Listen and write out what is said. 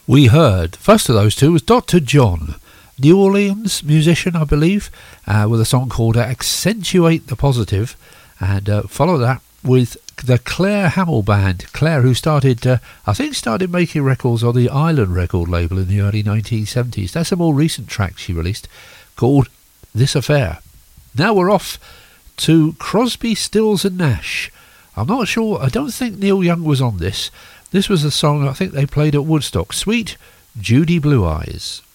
We heard, first of those two was Dr. John, New Orleans musician, I believe, with a song called Accentuate the Positive, and follow that with the Claire Hamill Band. Claire, who started making records on the Island record label in the early 1970s. That's a more recent track she released called This Affair. Now we're off to Crosby, Stills and Nash. I'm not sure, I don't think Neil Young was on this. This was a song I think they played at Woodstock, Sweet Judy Blue Eyes.